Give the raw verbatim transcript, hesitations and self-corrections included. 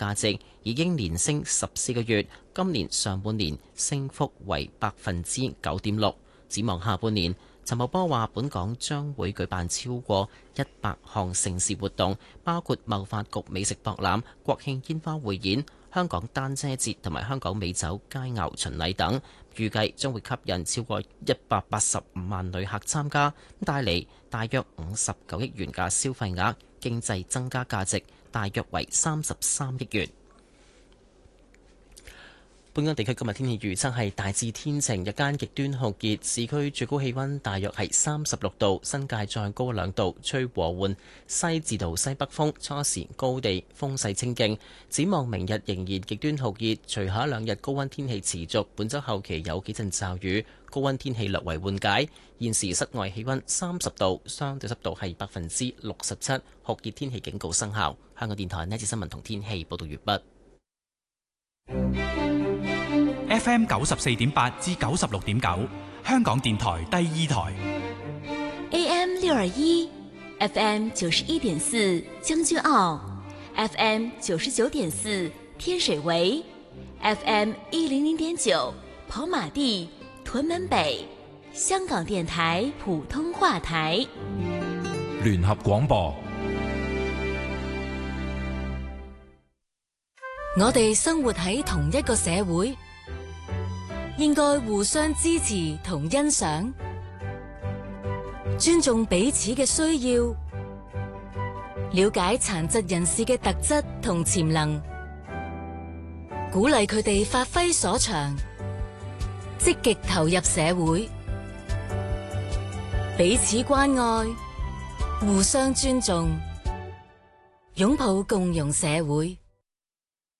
價值已經連升十四個月，今年上半年升幅為百分之九點六。展望下半年，陳茂波話：本港將會舉辦超過一百項盛事活動，包括貿發局美食博覽、國慶煙花匯演、香港單車節同埋香港美酒佳餚巡禮等，預計將會吸引超過一百八十五萬旅客參加，帶嚟大約五十九億元嘅消費額，經濟增加價值大約為三十三億元。本港地區今日天氣預測係大致天晴，日間極端酷熱，市區最高氣溫大約係三十六度，新界再高兩度，吹和緩西至到西北風，初時高地風勢清勁。展望明日仍然極端酷熱，隨後一兩日高溫天氣持續，本週後期有幾陣驟雨，高溫天氣略為緩解。現時室外氣溫三十度，相對濕度係百分之六十七，酷熱天氣警告生效。香港電台呢節新聞同天氣報道完畢。 F M 九十四點八至九十六點九，香港電台第二台。 A M 六二一，F M 九十一點四將軍澳 ，F M 九十九點四天水圍 ，F M 一零零點九跑馬地屯門北，香港電台普通話台。 聯合廣播。 我哋生活喺同一個社會，應該互相支持同欣賞，尊重彼此嘅需要，了解殘疾人士嘅特質同潛能，鼓勵佢哋發揮所長，積極投入社會，彼此關愛，互相尊重，擁抱共融社會。